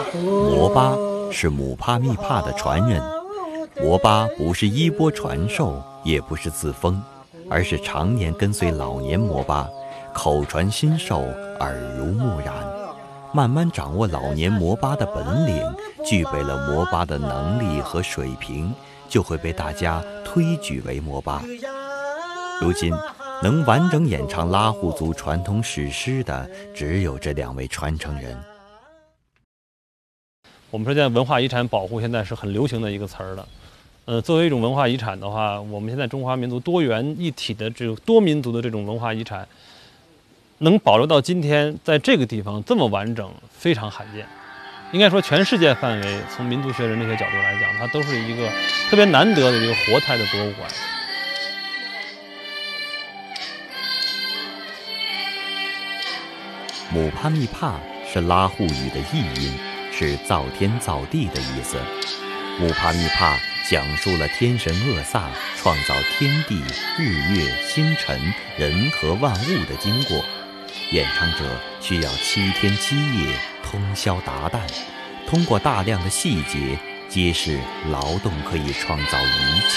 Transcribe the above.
摩巴是姆帕密帕的传人。摩巴不是衣钵传授，也不是自封，而是常年跟随老年摩巴，口传心授，耳濡目染，慢慢掌握老年摩巴的本领，具备了摩巴的能力和水平，就会被大家推举为摩巴。如今能完整演唱拉祜族传统史诗的，只有这2位传承人。 我们说现在文化遗产保护现在是很流行的一个词儿了。作为一种文化遗产的话，我们现在中华民族多元一体的这种多民族的这种文化遗产，能保留到今天，在这个地方这么完整，非常罕见。应该说，全世界范围，从民族学人类学角度来讲，它都是一个特别难得的一个活态的博物馆。 姆帕密帕是拉祜语的译音，是造天造地的意思。姆帕密帕讲述了天神厄萨创造天地、日月、星辰、人和万物的经过。演唱者需要7天7夜通宵达旦，通过大量的细节揭示劳动可以创造一切。